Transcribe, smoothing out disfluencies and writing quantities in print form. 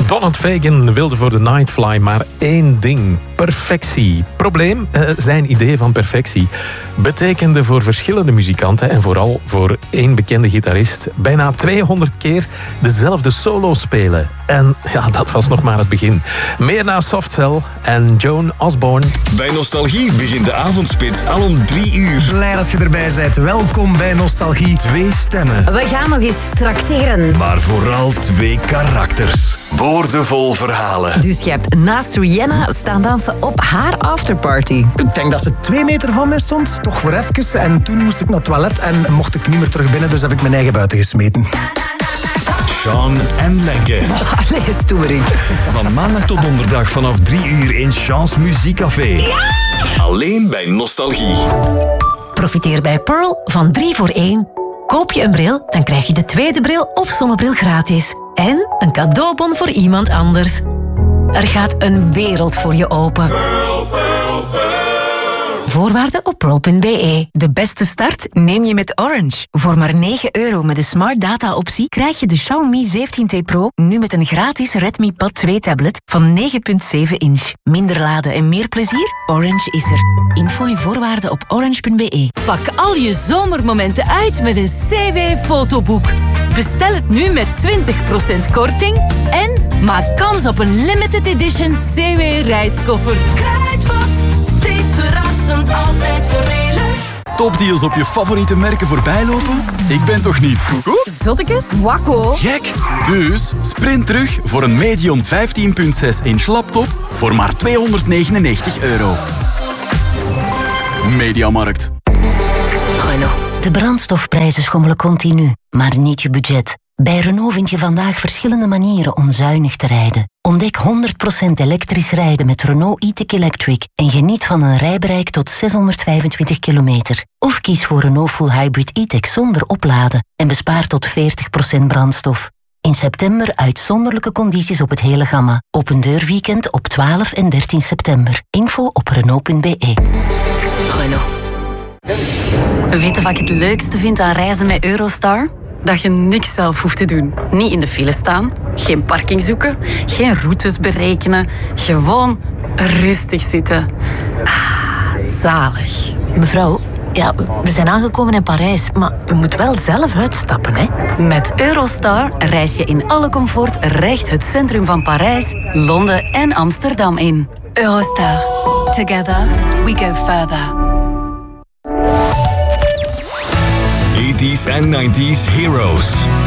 Donald Fagen wilde voor de Nightfly maar één ding. Perfectie. Probleem, zijn idee van perfectie betekende voor verschillende muzikanten en vooral voor één bekende gitarist bijna 200 keer dezelfde solo spelen. En ja, dat was nog maar het begin. Meer na Soft Cell en Joan Osborne. Bij Nostalgie begint de avondspits al om 3 uur. Blij dat je erbij bent. Welkom bij Nostalgie. 2 stemmen. We gaan nog eens trakteren. Maar vooral 2 karakters. Woordenvol verhalen. Dus je hebt naast Rihanna staan dansen op haar afterparty. Ik denk dat ze 2 meter van mij stond. Toch voor even. En toen moest ik naar het toilet en mocht ik niet meer terug binnen. Dus heb ik mijn eigen buiten gesmeten. Sean en Lenke. Allee, stoering. Van maandag tot donderdag vanaf 3 uur in Sean's Muziekcafé. Ja! Alleen bij Nostalgie. Profiteer bij Pearl van 3 voor 1. Koop je een bril, dan krijg je de tweede bril of zonnebril gratis. En een cadeaubon voor iemand anders. Er gaat een wereld voor je open. Pearl, Pearl, Pearl. Voorwaarden op pearl.be. De beste start neem je met Orange. Voor maar €9 met de Smart Data optie krijg je de Xiaomi 17T Pro nu met een gratis Redmi Pad 2 tablet van 9,7 inch. Minder laden en meer plezier? Orange is er. Info en voorwaarden op orange.be. Pak al je zomermomenten uit met een CW-fotoboek. Bestel het nu met 20% korting en maak kans op een limited edition CW-reiskoffer. Kruidvat, steeds verrassend, altijd voordelig. Topdeals op je favoriete merken voorbijlopen? Ik ben toch niet? Zottekes? Wakko. Gek! Dus sprint terug voor een Medion 15.6 inch laptop voor maar €299. Mediamarkt. Renault. De brandstofprijzen schommelen continu, maar niet je budget. Bij Renault vind je vandaag verschillende manieren om zuinig te rijden. Ontdek 100% elektrisch rijden met Renault e-tech Electric en geniet van een rijbereik tot 625 kilometer. Of kies voor Renault Full Hybrid e-tech zonder opladen en bespaar tot 40% brandstof. In september uitzonderlijke condities op het hele gamma. Open deurweekend op 12 en 13 september. Info op Renault.be. Renault. Weet je wat ik het leukste vind aan reizen met Eurostar? Dat je niks zelf hoeft te doen. Niet in de file staan, geen parking zoeken, geen routes berekenen. Gewoon rustig zitten. Zalig. Mevrouw, ja, we zijn aangekomen in Parijs, maar u moet wel zelf uitstappen, hè? Met Eurostar reis je in alle comfort recht het centrum van Parijs, Londen en Amsterdam in. Eurostar. Together we go further. 80s en 90s heroes.